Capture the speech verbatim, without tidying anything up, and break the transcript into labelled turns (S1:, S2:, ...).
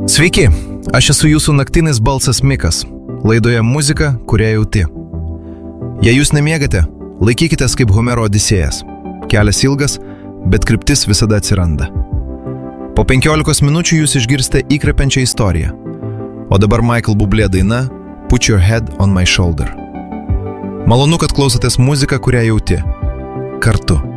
S1: Sveiki, aš esu jūsų naktinis balsas Mikas, laidoje muzika, kurią jauti. Jei jūs nemiegate, laikykitės kaip Homero Odisėjas. Kelias ilgas, bet kryptis visada atsiranda. Po penkiolikos minučių jūs išgirsite įkvepiančią istoriją. O dabar Michael Bublé daina Put Your Head on My Shoulder. Malonu, kad klausotės muziką, kurią jauti. Kartu.